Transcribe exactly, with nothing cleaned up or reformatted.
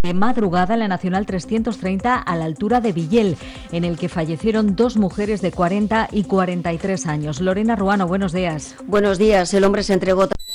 de madrugada en la Nacional trescientos treinta a la altura de Villel, en el que fallecieron dos mujeres de cuarenta y cuarenta y tres años. Lorena Ruano, buenos días. Buenos días. El hombre se entregó